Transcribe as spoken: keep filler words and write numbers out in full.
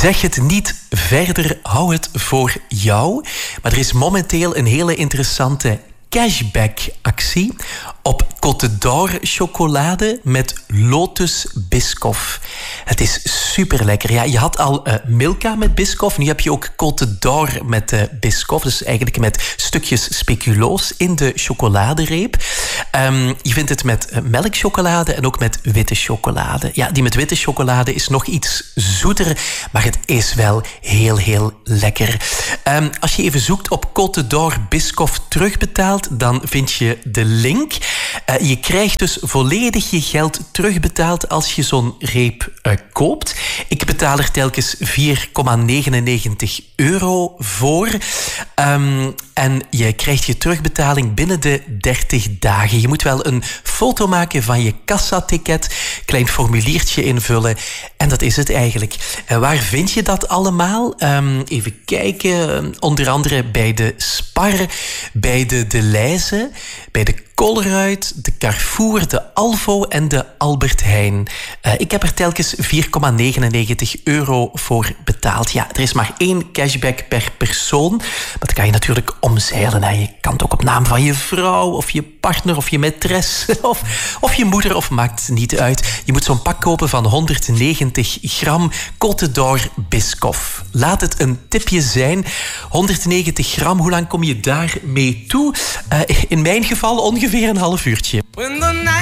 Zeg het niet verder, hou het voor jou. Maar er is momenteel een hele interessante cashback-actie op Côte d'Or chocolade met Lotus Biscoff. Het is super lekker. Ja, je had al uh, Milka met Biscoff. Nu heb je ook Côte d'Or met uh, Biscoff. Dus eigenlijk met stukjes speculoos in de chocoladereep. Um, je vindt het met uh, melkchocolade en ook met witte chocolade. Ja, die met witte chocolade is nog iets zoeter, maar het is wel heel, heel lekker. Um, als je even zoekt op Côte d'Or Biscoff terugbetaald, dan vind je de link. Uh, je krijgt dus volledig je geld terugbetaald als je zo'n reep uh, koopt. Ik betaal er telkens vier komma negenennegentig euro voor. Um, en je krijgt je terugbetaling binnen de dertig dagen. Je moet wel een foto maken van je kassaticket, klein formuliertje invullen en dat is het eigenlijk. Uh, waar vind je dat allemaal? Um, even kijken. Onder andere bij de Spar, bij de De Leize, bij de Colruyt, de Carrefour, de Alvo en de Albert Heijn. Uh, ik heb er telkens vier komma negenennegentig euro voor betaald. Ja, er is maar één cashback per persoon. Maar dat kan je natuurlijk omzeilen. Hè. Je kan het ook op naam van je vrouw of je partner of je maîtresse of, of je moeder, of maakt het niet uit. Je moet zo'n pak kopen van honderdnegentig gram Côte d'Or Biscoff. Laat het een tipje zijn. honderdnegentig gram, hoe lang kom je daarmee toe? Uh, in mijn geval ongeveer een half uurtje.